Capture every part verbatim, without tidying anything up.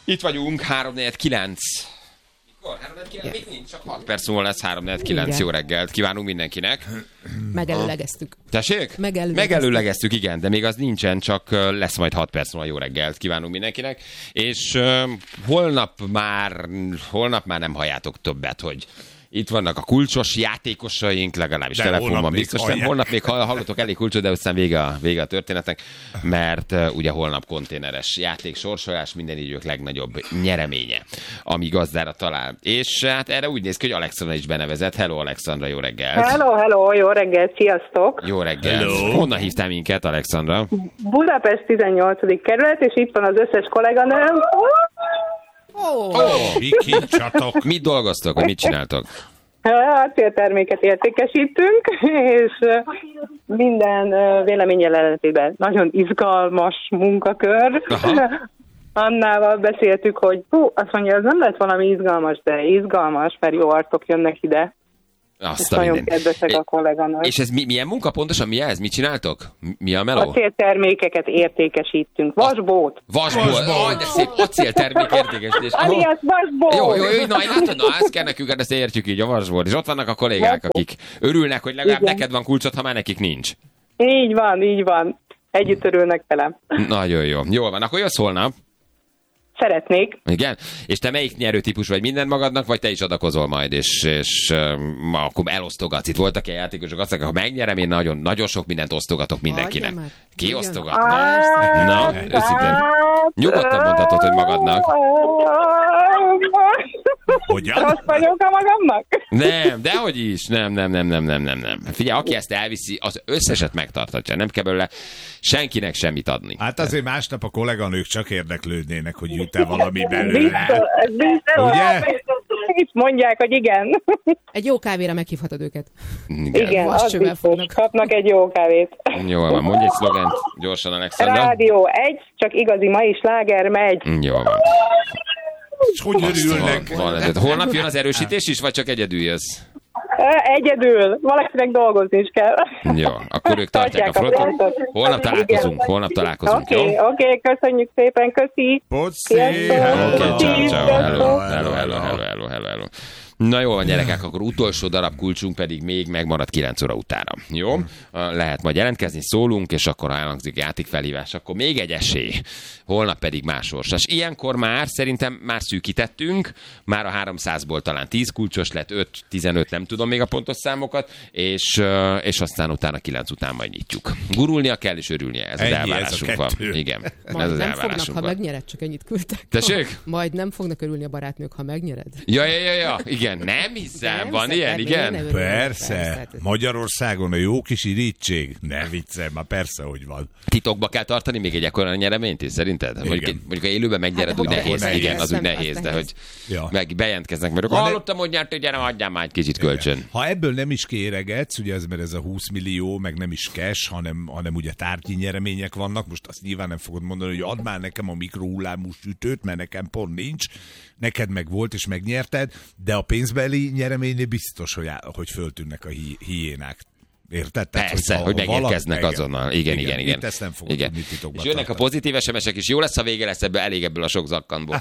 Itt vagyunk, három negyven kilenc. Mikor? három negyven kilenc? Még nincs, csak hat perc múlva lesz három negyven kilenc. Jó reggelt kívánunk mindenkinek. Megelőlegeztük. Tessék? Megelőlegeztük. Megelőlegeztük, igen, de még az nincsen, csak lesz majd hat perc múlva. Jó reggelt kívánunk mindenkinek. És uh, holnap már, holnap már nem halljátok többet, hogy itt vannak a kulcsos játékosaink, legalábbis de telefonban biztos. Nem, holnap még hallottok elég kulcsot, de aztán vége a, vége a történetnek, mert uh, ugye holnap konténeres játék, sorsolás, minden idők legnagyobb nyereménye, ami gazdára talál. És hát erre úgy néz ki, hogy Alexandra is benevezett. Hello, Alexandra, jó reggelt! Hello, hello, jó reggelt, sziasztok! Jó reggelt! Hello. Honnan hívtál minket, Alexandra? Budapest tizennyolcadik kerület, és itt van az összes kolléganőm. Oh. Oh, mi kincsatok? Mit dolgoztok, vagy mit csináltok? Acélterméket értékesítünk, és minden véleményjelenetében nagyon izgalmas munkakör. Aha. Annával beszéltük, hogy hú, azt mondja, ez nem lett valami izgalmas, de izgalmas, mert jó arcok jönnek ide. Azt nagyon kedvesek a kolléganők. És ez mi, milyen munka pontosan? Mi ez? Mit csináltok? Mi a meló? Acéltermékeket értékesítünk. Vasbót. Vasbót. Vasbót. Oh, de szép acéltermék értékesítés. Alias vasbót. Jó, jó, jó, na, látod, na, ezt kell nekünk, ezt értjük így, a vasbót. És ott vannak a kollégák, akik örülnek, hogy legalább igen, neked van kulcsot, ha már nekik nincs. Így van, így van. Együtt örülnek velem. Nagyon jó. Jól van, akkor jössz holnap. Szeretnék. Igen? És te melyik nyerőtípus vagy, mindent magadnak, vagy te is adakozol majd, és, és um, akkor elosztogatsz? Itt voltak ilyen játékosok, azt mondják, ha megnyerem, én nagyon, nagyon sok mindent osztogatok mindenkinek. Ki osztogat? Na, őszintén. Nyugodtan mondhatod, hogy magadnak. Hogyan? Rossz vagyok a magamnak? Nem, dehogy is. Nem, nem, nem, nem, nem, nem, nem. Figyelj, aki ezt elviszi, az összeset megtartatja. Nem kell belőle senkinek semmit adni. Hát azért másnap a kolléganők csak érdeklődnének, hogy jut-e valami belőle. Biztos, biztos. Ugye? Itt mondják, hogy igen. Egy jó kávéra meghívhatod őket. Igen, igen az biztos. Fognak. Kapnak egy jó kávét. Jól van, mondj egy szlogent gyorsan, Alexandra. Rádió egy, csak igazi mai sláger megy. Jól van. És hogy örülnek? Van, van, holnap jön az erősítés is, vagy csak egyedül jössz? Egyedül. Valakinek dolgozni is kell. Jó, akkor ők tartják a frontot. Holnap találkozunk, holnap találkozunk, Oké, jó? okay, oké, okay, köszönjük szépen, köszi. Poci! Oké, okay, ciao, ciao, hello, hello, hello, hello, hello, hello, hello. Na jó van, gyerekek, akkor utolsó darab kulcsunk pedig még megmarad kilenc óra utára. Jó? Lehet majd jelentkezni, szólunk, és akkor ha elhangzik játékfelhívás, akkor még egy esély. Holnap pedig más sorsas. Ilyenkor már szerintem már szűkítettünk, már a háromszázból talán tíz kulcsos lett, öt, tizenöt, nem tudom még a pontos számokat, és, és aztán utána kilenc után majd nyitjuk. Gurulnia kell és örülnie, ez Ennyi, az elvárásunk van. Igen, majd ez az nem elvárásunk fognak, van. ha megnyered, csak ennyit küldtek. Tessék? Majd nem fognak örülni a barátnők, ha megnyered. Ja, ja, ja, ja. Igen, nem hiszem, nem van ilyen, igen? Örülni, persze. persze. Magyarországon a jó kis irítség. Ne viccel, már persze, hogy van. Titokba kell tartani még egy ekkora nyereményt is, szerinted? Mondjuk, mondjuk a élőben megnyered, hát, úgy nehéz. nehéz. Igen, az úgy nehéz, de hogy ja. meg bejelentkeznek, mert hallottam, hogy nyert, hogy gyere, adjál már egy kicsit kölcsön. Ha ebből nem is kéregetsz, ugye ez, mert ez a húsz millió, meg nem is cash, hanem, hanem ugye tárgyi nyeremények vannak, most azt nyilván nem fogod mondani, hogy add már nekem a mikrohullámú sütőt, mert nekem pont nincs, neked meg volt, és megnyerted, de a pénzbeli nyereménynél biztos, hogy, hogy föltűnnek a hi- hiénák. Érted? Persze, hogy, hogy megérkeznek azonnal. Igen, igen, igen. Itt ezt nem fogod igen. tudni titokba És jönnek tartani. a pozitív es em esek is. Jó lesz a vége, lesz ebből elég ebből a sok zakkanból.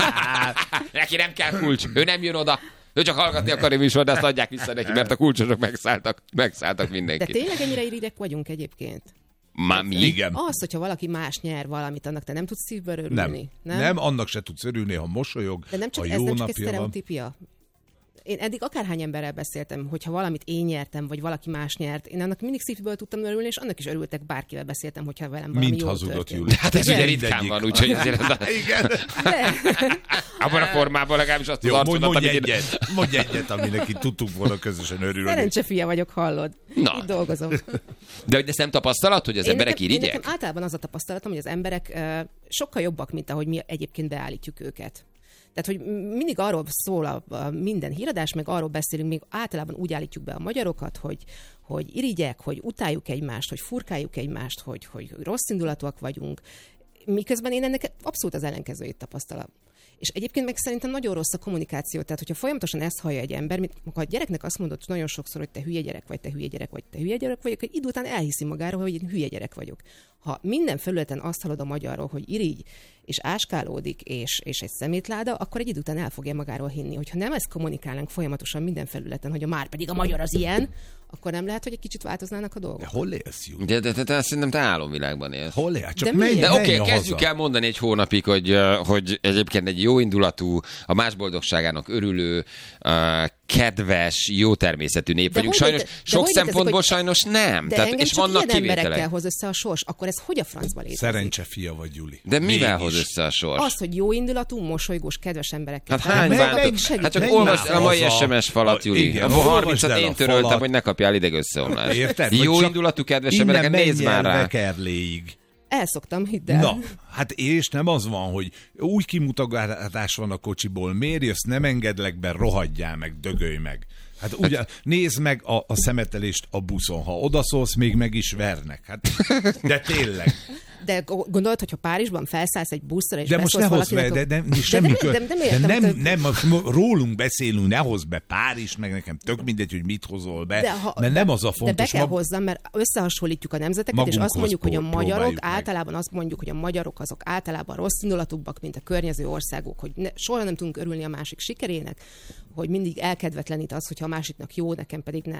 Neki nem kell kulcs, ő nem jön oda. Ő csak hallgatni akar a műsor, de azt adják vissza neki, mert a kulcsosok megszálltak, megszálltak mindenkit. De tényleg ennyire irigyek vagyunk egyébként? Már mi? Igen. Az, hogyha valaki más nyer valamit, annak te nem tudsz szívből örülni. Nem. nem, nem, annak se tudsz örülni, ha mosolyog, de nem csak, ha ez jó nem csak egy napja van. sztereotípia. Én eddig akárhány emberrel beszéltem, hogyha valamit én nyertem, vagy valaki más nyert, én annak mindig szívből tudtam örülni, és annak is örültek, bárkivel beszéltem, hogyha velem valami Mint jó hazudott, történt. Júli. Hát ez ugye ritkán van, úgyhogy azért... Igen. Abban a formában legalábbis azt jó, az arcodat, mondj amit egyet, én... mondj egyet, ami neki tudtunk volna közösen örülni. Szerencse fia vagyok, hallod. Na. Itt dolgozom. De hogy ezt nem tapasztalat, hogy az én emberek nekem, irigyek? Én nekem általában az a tapasztalatom, hogy az emberek uh, sokkal jobbak, mint ahogy mi egyébként beállítjuk őket. Tehát, hogy mindig arról szól a, a minden híradás, meg arról beszélünk, még általában úgy állítjuk be a magyarokat, hogy, hogy irigyek, hogy utáljuk egymást, hogy furkáljuk egymást, hogy, hogy rossz indulatúak vagyunk, miközben én ennek abszolút az ellenkezőjét tapasztalom. És egyébként meg szerintem nagyon rossz a kommunikáció, tehát hogyha folyamatosan ezt hallja egy ember, mint ha a gyereknek azt mondod nagyon sokszor, hogy te hülye gyerek vagy, te hülye gyerek vagy, te hülye gyerek vagy, egy idő után elhiszi magáról, hogy én hülye gyerek vagyok. Ha minden felületen azt hallod a magyarról, hogy irigy, és áskálódik, és, és egy szemétláda, akkor egy idő után el fogja magáról hinni. Hogyha nem ezt kommunikálnánk folyamatosan minden felületen, hogy a már pedig a magyar az ilyen, akkor nem lehet, hogy egy kicsit változnának a dolgok. De hol élsz, Júli? De, de, de, de szerintem te álomvilágban élsz. Hol élsz? Csak De menj, miért? De menj oké, okay, haza. kezdjük el mondani egy hónapig, hogy, uh, hogy egyébként egy jó indulatú, a más boldogságának örülő, uh, kedves, jó természetű nép vagyunk. hogy Sajnos, léte- de sok hogy létezik, szempontból hogy- sajnos nem. De Tehát, engem és csak vannak ilyen emberekkel kivételek. hoz össze a sors, akkor ez hogy a francba létezik? Szerencse fia vagy, Júli. De mivel Mégis. hoz össze a sors? Az, hogy jó indulatú, mosolygós, kedves emberekkel. Hát hány Meg- bántok? meg- segít. Hát csak menj olvasd már a mai haza. es em es falat, A- Júli. igen, A olvasd harmincat el a én töröltem, falat. hogy ne kapjál idegösszeomlást. Érted? Jó Vagy csak indulatú, kedves innen embereket, nézd menj már el rá. Vekerléig. Elszoktam, hidd el. Na, hát és nem az van, hogy új kimutatás van a kocsiból, miért jössz, nem engedlek be, rohadjál meg, dögölj meg. Hát ugye, nézd meg a, a szemetelést a buszon, ha odaszólsz, még meg is vernek. Hát, de tényleg. De gondolod, hogyha Párizsban felszállsz egy buszra, és De most ne beszólsz hozz be, valakinek, de, de, a- de semmi de, kö... de, de, de, de értem, nem, te- nem, most rólunk beszélünk, ne hozz be Párizs, meg nekem tök mindegy, hogy mit hozol be, De ha- mert nem az a De be fontos. kell mag- hozzam, mert összehasonlítjuk a nemzeteket, és Magunkhoz azt mondjuk, hogy a pró- magyarok próbáljuk meg. általában azt mondjuk, hogy a magyarok azok általában rossz indulatubbak, mint a környező országok, hogy ne, soha nem tudunk örülni a másik sikerének, hogy mindig elkedvetlenít az, hogyha a másiknak jó, nekem pedig nem.